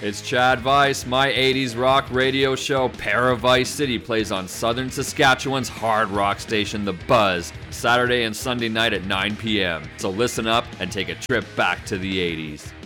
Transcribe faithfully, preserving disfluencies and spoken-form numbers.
It's Chad Vice. My eighties rock radio show, Para-Vice City, plays on Southern Saskatchewan's hard rock station, The Buzz, Saturday and Sunday night at nine p.m. So listen up and take a trip back to the eighties.